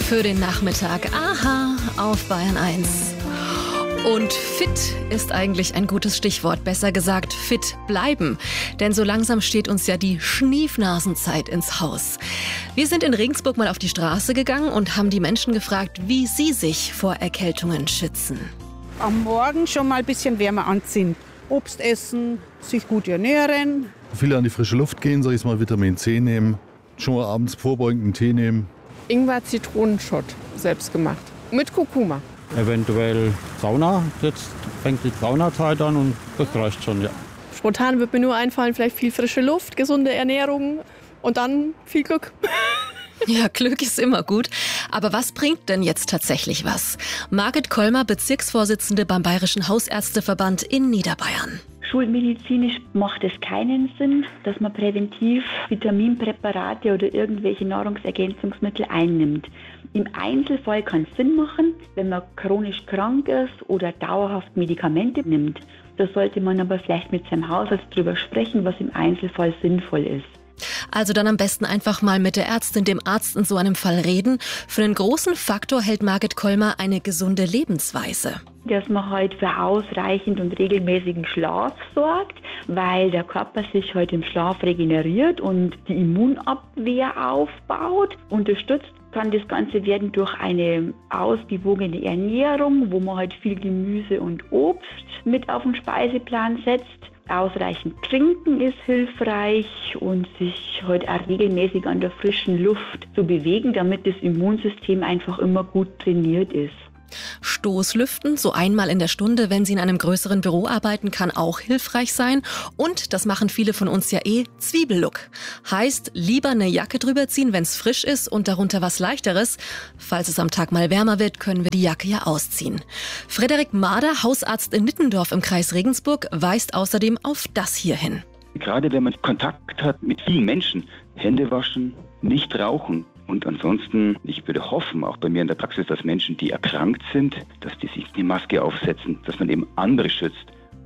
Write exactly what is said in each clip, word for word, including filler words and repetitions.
für den Nachmittag. Aha, auf Bayern eins. Und fit ist eigentlich ein gutes Stichwort, besser gesagt fit bleiben. Denn so langsam steht uns ja die Schniefnasenzeit ins Haus. Wir sind in Regensburg mal auf die Straße gegangen und haben die Menschen gefragt, wie sie sich vor Erkältungen schützen. Am Morgen schon mal ein bisschen wärmer anziehen. Obst essen, sich gut ernähren. Viele an die frische Luft gehen, sag ich mal, Vitamin C nehmen. Schon mal abends vorbeugenden Tee nehmen. Ingwer-Zitronenschott, selbst gemacht. Mit Kurkuma. Eventuell Sauna, jetzt fängt die Saunazeit an und das reicht schon, ja. Spontan wird mir nur einfallen, vielleicht viel frische Luft, gesunde Ernährung und dann viel Glück. Ja, Glück ist immer gut. Aber was bringt denn jetzt tatsächlich was? Margit Kollmer, Bezirksvorsitzende beim Bayerischen Hausärzteverband in Niederbayern. Schulmedizinisch macht es keinen Sinn, dass man präventiv Vitaminpräparate oder irgendwelche Nahrungsergänzungsmittel einnimmt. Im Einzelfall kann es Sinn machen, wenn man chronisch krank ist oder dauerhaft Medikamente nimmt. Da sollte man aber vielleicht mit seinem Hausarzt drüber sprechen, was im Einzelfall sinnvoll ist. Also dann am besten einfach mal mit der Ärztin, dem Arzt in so einem Fall reden. Für einen großen Faktor hält Margit Kollmer eine gesunde Lebensweise. Dass man halt für ausreichend und regelmäßigen Schlaf sorgt, weil der Körper sich halt im Schlaf regeneriert und die Immunabwehr aufbaut. Unterstützt kann das Ganze werden durch eine ausgewogene Ernährung, wo man halt viel Gemüse und Obst mit auf den Speiseplan setzt. Ausreichend trinken ist hilfreich und sich halt auch regelmäßig an der frischen Luft zu bewegen, damit das Immunsystem einfach immer gut trainiert ist. Stoßlüften, so einmal in der Stunde, wenn Sie in einem größeren Büro arbeiten, kann auch hilfreich sein. Und, das machen viele von uns ja eh, Zwiebellook. Heißt, lieber eine Jacke drüber ziehen, wenn es frisch ist und darunter was Leichteres. Falls es am Tag mal wärmer wird, können wir die Jacke ja ausziehen. Frederik Mader, Hausarzt in Nittendorf im Kreis Regensburg, weist außerdem auf das hier hin. Gerade wenn man Kontakt hat mit vielen Menschen, Hände waschen, nicht rauchen. Und ansonsten, ich würde hoffen, auch bei mir in der Praxis, dass Menschen, die erkrankt sind, dass die sich die Maske aufsetzen, dass man eben andere schützt.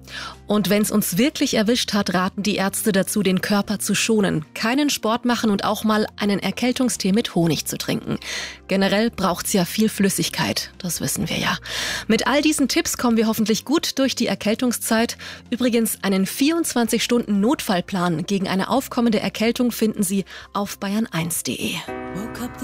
Und wenn es uns wirklich erwischt hat, raten die Ärzte dazu, den Körper zu schonen, keinen Sport machen und auch mal einen Erkältungstee mit Honig zu trinken. Generell braucht's ja viel Flüssigkeit, das wissen wir ja. Mit all diesen Tipps kommen wir hoffentlich gut durch die Erkältungszeit. Übrigens, einen vierundzwanzig Stunden Notfallplan gegen eine aufkommende Erkältung finden Sie auf bayern eins punkt de.